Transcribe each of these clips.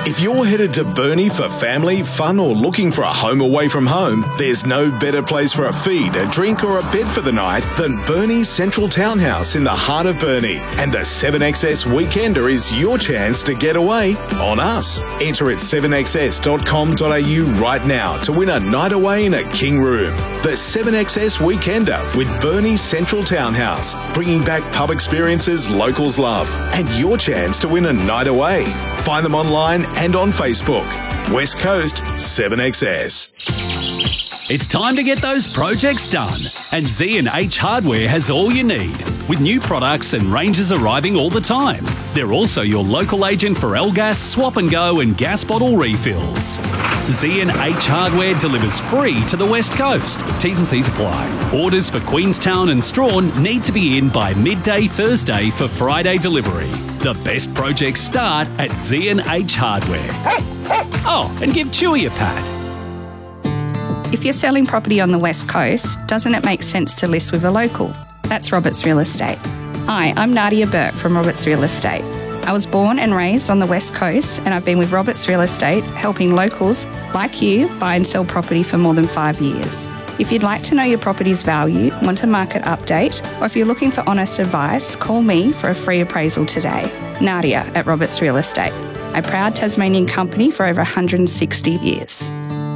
If you're headed to Burnie for family, fun, or looking for a home away from home, there's no better place for a feed, a drink, or a bed for the night than Burnie's Central Townhouse in the heart of Burnie. And the 7XS Weekender is your chance to get away on us. Enter at 7xs.com.au right now to win a night away in a king room. The 7XS Weekender with Burnie's Central Townhouse, bringing back pub experiences locals love, and your chance to win a night away. Find them online and on Facebook. West Coast 7XS. It's time to get those projects done, and Z&H Hardware has all you need, with new products and ranges arriving all the time. They're also your local agent for L-Gas, Swap and Go and gas bottle refills. Z&H Hardware delivers free to the West Coast. T's and C's apply. Orders for Queenstown and Strawn need to be in by midday Thursday for Friday delivery. The best projects start at Z&H Hardware. Oh, and give Chewy a pat. If you're selling property on the West Coast, doesn't it make sense to list with a local? That's Roberts Real Estate. Hi, I'm Nadia Burke from Roberts Real Estate. I was born and raised on the West Coast, and I've been with Roberts Real Estate helping locals like you buy and sell property for more than 5 years. If you'd like to know your property's value, want a market update, or if you're looking for honest advice, call me for a free appraisal today. Nadia at Roberts Real Estate, a proud Tasmanian company for over 160 years.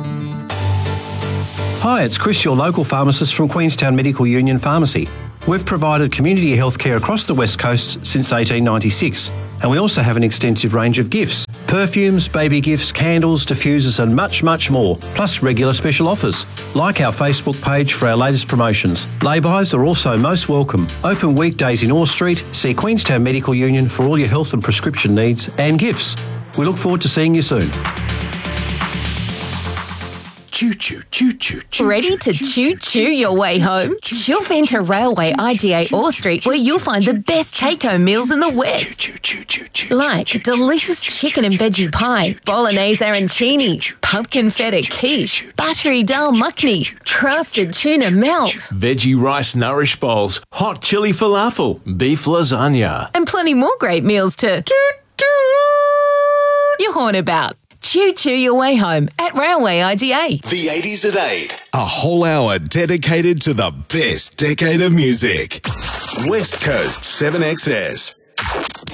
Hi, it's Chris, your local pharmacist from Queenstown Medical Union Pharmacy. We've provided community health care across the West Coast since 1896, and we also have an extensive range of gifts. Perfumes, baby gifts, candles, diffusers and much, much more, plus regular special offers. Like our Facebook page for our latest promotions. Lay-bys are also most welcome. Open weekdays in Orr Street. See Queenstown Medical Union for all your health and prescription needs and gifts. We look forward to seeing you soon. Ready to choo-choo your way home? Chuff into Railway IGA Orr Street, where you'll find the best take-home meals in the West. Like delicious chicken and veggie pie, bolognese arancini, pumpkin feta quiche, buttery dal makhni, crusted tuna melt, veggie rice nourish bowls, hot chili falafel, beef lasagna. and plenty more great meals to your horn about. Choo-choo your way home at Railway IGA. The 80s at 8. A whole hour dedicated to the best decade of music. West Coast 7XS.